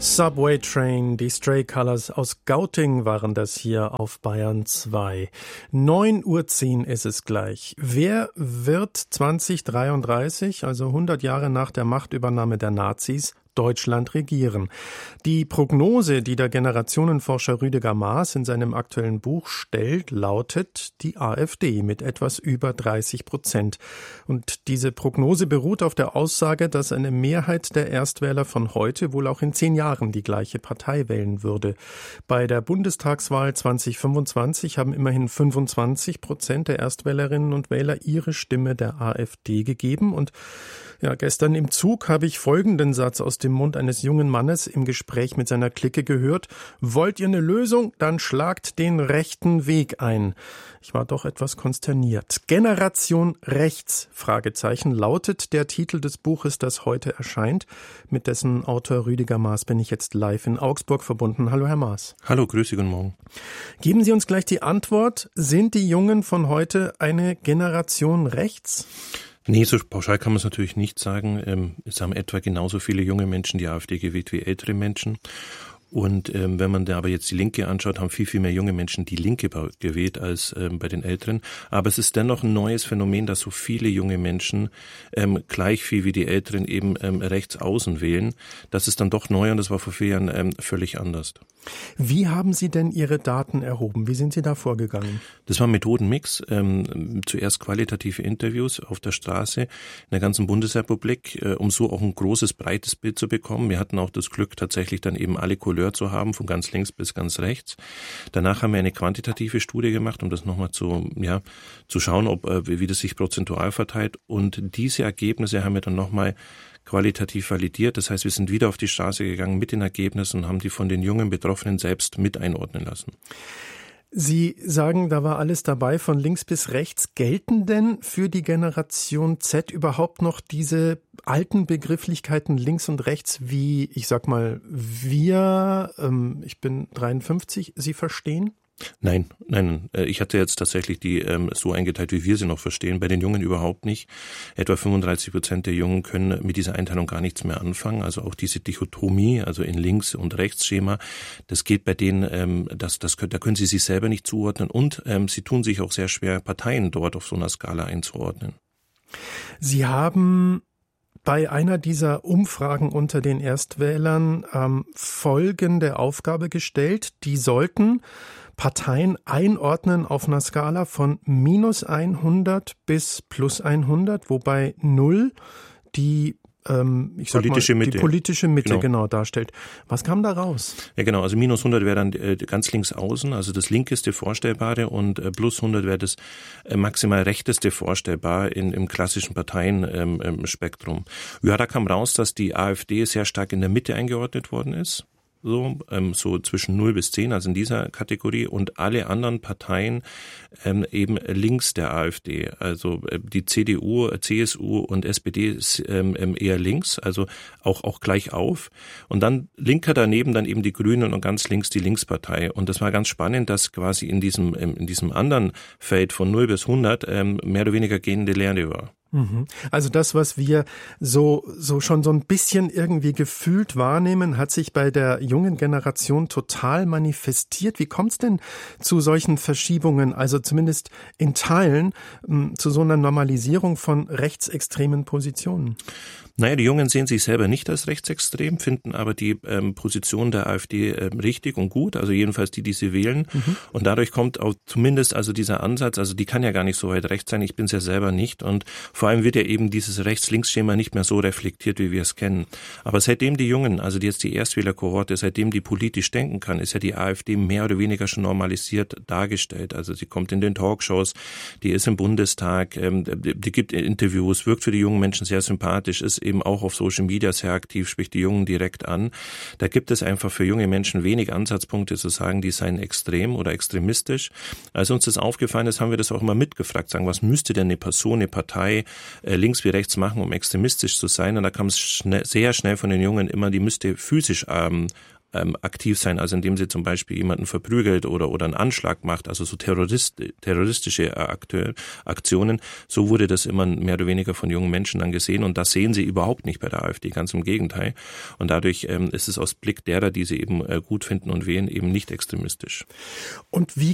Subway Train, die Stray Colors aus Gauting waren das hier auf Bayern 2. 9:10 Uhr ist es gleich. Wer wird 2033, also 100 Jahre nach der Machtübernahme der Nazis, Deutschland regieren? Die Prognose, die der Generationenforscher Rüdiger Maas in seinem aktuellen Buch stellt, lautet die AfD mit etwas über 30%. Und diese Prognose beruht auf der Aussage, dass eine Mehrheit der Erstwähler von heute wohl auch in 10 Jahren die gleiche Partei wählen würde. Bei der Bundestagswahl 2025 haben immerhin 25% der Erstwählerinnen und Wähler ihre Stimme der AfD gegeben. Und ja, gestern im Zug habe ich folgenden Satz aus dem Mund eines jungen Mannes im Gespräch mit seiner Clique gehört: Wollt ihr eine Lösung? Dann schlagt den rechten Weg ein. Ich war doch etwas konsterniert. Generation Rechts, Fragezeichen, lautet der Titel des Buches, das heute erscheint. Mit dessen Autor Rüdiger Maas bin ich jetzt live in Augsburg verbunden. Hallo, Herr Maas. Hallo, grüße, guten Morgen. Geben Sie uns gleich die Antwort. Sind die Jungen von heute eine Generation Rechts? Nee, so pauschal kann man es natürlich nicht sagen. Es haben etwa genauso viele junge Menschen die AfD gewählt wie ältere Menschen. Und wenn man da aber jetzt die Linke anschaut, haben viel, viel mehr junge Menschen die Linke gewählt als bei den Älteren. Aber es ist dennoch ein neues Phänomen, dass so viele junge Menschen gleich viel wie die Älteren eben rechts außen wählen. Das ist dann doch neu und das war vor 4 Jahren völlig anders. Wie haben Sie denn Ihre Daten erhoben? Wie sind Sie da vorgegangen? Das war ein Methodenmix. Zuerst qualitative Interviews auf der Straße in der ganzen Bundesrepublik, um so auch ein großes, breites Bild zu bekommen. Wir hatten auch das Glück, tatsächlich dann eben alle Couleur zu haben, von ganz links bis ganz rechts. Danach haben wir eine quantitative Studie gemacht, um das nochmal zu schauen, wie das sich prozentual verteilt. Und diese Ergebnisse haben wir dann nochmal qualitativ validiert. Das heißt, wir sind wieder auf die Straße gegangen mit den Ergebnissen und haben die von den jungen Betroffenen selbst mit einordnen lassen. Sie sagen, da war alles dabei, von links bis rechts. Gelten denn für die Generation Z überhaupt noch diese alten Begrifflichkeiten links und rechts, wie, ich sag mal, ich bin 53, Sie verstehen? Nein. Ich hatte jetzt tatsächlich die so eingeteilt, wie wir sie noch verstehen. Bei den Jungen überhaupt nicht. Etwa 35% der Jungen können mit dieser Einteilung gar nichts mehr anfangen. Also auch diese Dichotomie, also in Links- und Rechtsschema, das geht bei denen, da können sie sich selber nicht zuordnen und sie tun sich auch sehr schwer, Parteien dort auf so einer Skala einzuordnen. Sie haben bei einer dieser Umfragen unter den Erstwählern folgende Aufgabe gestellt. Die sollten Parteien einordnen auf einer Skala von -100 bis +100, wobei 0 die politische Mitte genau darstellt. Was kam da raus? Ja genau, also -100 wäre dann ganz links außen, also das linkeste Vorstellbare und +100 wäre das maximal rechteste Vorstellbar im klassischen Parteienspektrum. Ja, da kam raus, dass die AfD sehr stark in der Mitte eingeordnet worden ist. So zwischen 0 bis 10, also in dieser Kategorie, und alle anderen Parteien eben links der AfD. Also die CDU, CSU und SPD eher links, also auch gleich auf. Und dann linker daneben dann eben die Grünen und ganz links die Linkspartei. Und das war ganz spannend, dass quasi in diesem anderen Feld von 0 bis 100 mehr oder weniger gehende Lehre war. Also das, was wir so schon so ein bisschen irgendwie gefühlt wahrnehmen, hat sich bei der jungen Generation total manifestiert. Wie kommt es denn zu solchen Verschiebungen, also zumindest in Teilen, zu so einer Normalisierung von rechtsextremen Positionen? Naja, die Jungen sehen sich selber nicht als rechtsextrem, finden aber die Position der AfD richtig und gut, also jedenfalls die sie wählen. Und dadurch kommt auch zumindest also dieser Ansatz, also die kann ja gar nicht so weit rechts sein, ich bin es ja selber nicht. Und vor allem wird ja eben dieses Rechts-Links-Schema nicht mehr so reflektiert, wie wir es kennen. Aber seitdem die Jungen, also jetzt die Erstwählerkohorte, seitdem die politisch denken kann, ist ja die AfD mehr oder weniger schon normalisiert dargestellt. Also sie kommt in den Talkshows, die ist im Bundestag, die gibt Interviews, wirkt für die jungen Menschen sehr sympathisch, ist eben auch auf Social Media sehr aktiv, spricht die Jungen direkt an. Da gibt es einfach für junge Menschen wenig Ansatzpunkte zu sagen, die seien extrem oder extremistisch. Als uns das aufgefallen ist, haben wir das auch immer mitgefragt, sagen, was müsste denn eine Person, eine Partei links wie rechts machen, um extremistisch zu sein? Und da kam es sehr schnell von den Jungen immer, die müsste physisch aktiv sein, also indem sie zum Beispiel jemanden verprügelt oder einen Anschlag macht, also so terroristische Aktionen. So wurde das immer mehr oder weniger von jungen Menschen dann gesehen und das sehen sie überhaupt nicht bei der AfD, ganz im Gegenteil. Und dadurch ist es aus Blick derer, die sie eben gut finden und wählen, eben nicht extremistisch. Und wie